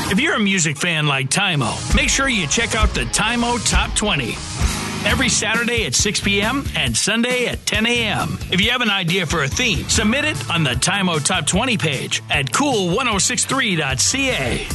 If you're a music fan like Tymo, make sure you check out the Tymo Top 20. Every Saturday at 6 p.m. and Sunday at 10 a.m. If you have an idea for a theme, submit it on the Tymo Top 20 page at cool1063.ca.